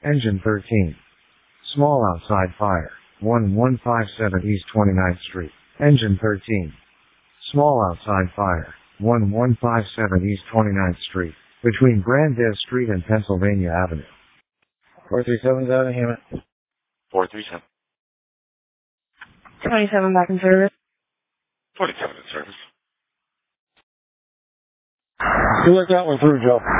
Engine 13. Small outside fire. 1157 East 29th Street. Engine 13. Small outside fire. 1157 East 29th Street. Between Grandview Street and Pennsylvania Avenue. 437 is out of Hammond. 437. 27 back in service. 47 in service. You let that one through, Joe.